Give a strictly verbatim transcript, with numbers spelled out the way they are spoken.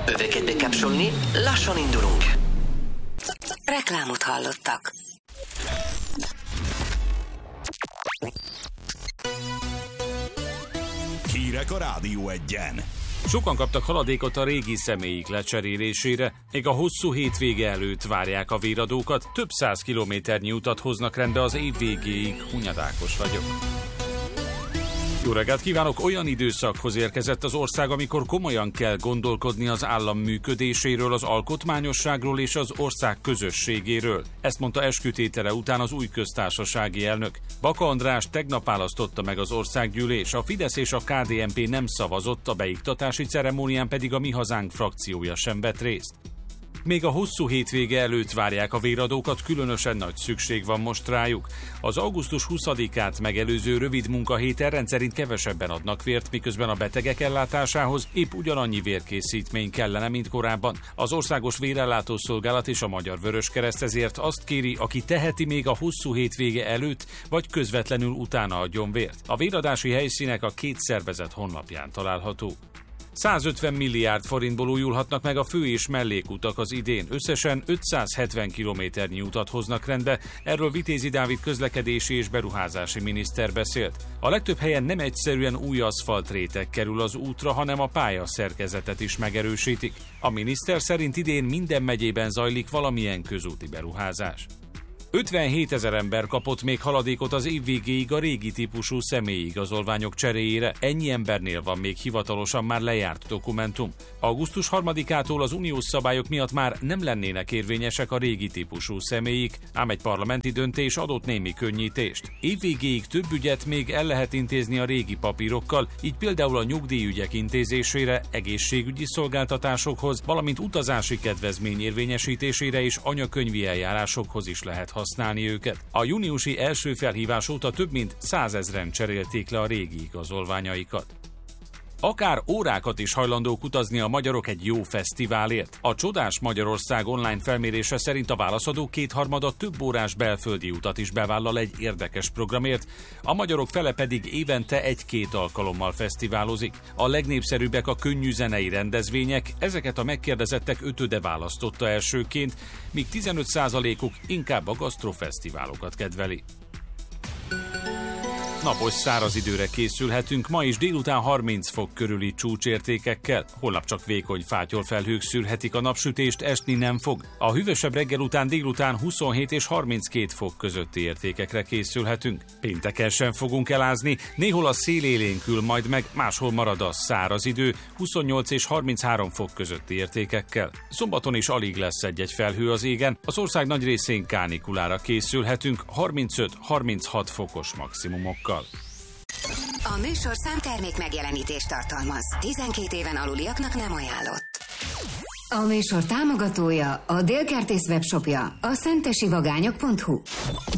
Öveket bekapcsolni, lassan indulunk. Reklámot hallottak. Hírek a Rádió Egyen. Sokan kaptak haladékot a régi személyik lecserélésére, még a hosszú hétvége előtt várják a véradókat, több száz kilométernyi utat hoznak rendbe az év végéig. Hunyadékos vagyok. Jó reggelt kívánok! Olyan időszakhoz érkezett az ország, amikor komolyan kell gondolkodni az állam működéséről, az alkotmányosságról és az ország közösségéről. Ezt mondta eskütétele után az új köztársasági elnök. Baka Andrást tegnap választotta meg az országgyűlés, a Fidesz és a ká dé en pé nem szavazott, a beiktatási ceremónián pedig a Mi Hazánk frakciója sem vett részt. Még a hosszú hétvége előtt várják a véradókat, különösen nagy szükség van most rájuk. Az augusztus huszadikát megelőző rövid munkahéten rendszerint kevesebben adnak vért, miközben a betegek ellátásához épp ugyanannyi vérkészítmény kellene, mint korábban. Az Országos Vérellátó Szolgálat és a Magyar Vöröskereszt ezért azt kéri, aki teheti, még a hosszú hétvége előtt vagy közvetlenül utána adjon vért. A véradási helyszínek a két szervezet honlapján található. százötven milliárd forintból újulhatnak meg a fő- és mellékutak az idén. Összesen ötszázhetven kilométernyi utat hoznak rendbe, erről Vitézi Dávid közlekedési és beruházási miniszter beszélt. A legtöbb helyen nem egyszerűen új aszfaltréteg kerül az útra, hanem a pályaszerkezetet is megerősítik. A miniszter szerint idén minden megyében zajlik valamilyen közúti beruházás. ötvenhétezer ember kapott még haladékot az év végéig a régi típusú személyigazolványok cseréjére, ennyi embernél van még hivatalosan már lejárt dokumentum. augusztus harmadikától az uniós szabályok miatt már nem lennének érvényesek a régi típusú személyik, ám egy parlamenti döntés adott némi könnyítést. Év végéig több ügyet még el lehet intézni a régi papírokkal, így például a nyugdíjügyek intézésére, egészségügyi szolgáltatásokhoz, valamint utazási kedvezmény érvényesítésére és anyakönyvi eljárásokhoz is lehet használni őket. A júniusi első felhívás óta több mint százezren cserélték le a régi igazolványaikat. Akár órákat is hajlandók utazni a magyarok egy jó fesztiválért. A Csodás Magyarország online felmérése szerint a válaszadók kétharmada több órás belföldi utat is bevállal egy érdekes programért, a magyarok fele pedig évente egy-két alkalommal fesztiválozik. A legnépszerűbbek a könnyű zenei rendezvények, ezeket a megkérdezettek ötöde választotta elsőként, míg tizenöt százalékuk inkább a gasztrofesztiválokat kedveli. Napos száraz időre készülhetünk, ma is délután harminc fok körüli csúcsértékekkel, holnap csak vékony fátyolfelhők szűrhetik a napsütést, esni nem fog. A hűvösebb reggel után délután huszonhét és harminckét fok közötti értékekre készülhetünk. Pénteken sem fogunk elázni, néhol a szél élénkül majd meg, máshol marad a száraz idő, huszonnyolc és harminchárom fok közötti értékekkel. Szombaton is alig lesz egy-egy felhő az égen, az ország nagy részén kánikulára készülhetünk, harmincöt-harminchat fokos maximumokkal. A műsor számtermék megjelenítést tartalmaz. tizenkét éven aluliaknak nem ajánlott. A műsor támogatója, a Délkertész webshopja, a szentesivagányok pont hu.